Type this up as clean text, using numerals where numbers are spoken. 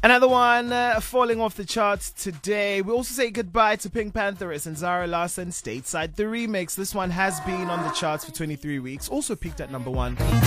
Another one falling off the charts today. We also say goodbye to Pink Pantheress and Zara Larsson, Stateside, the remix. This one has been on the charts for 23 weeks. Also peaked at number 1.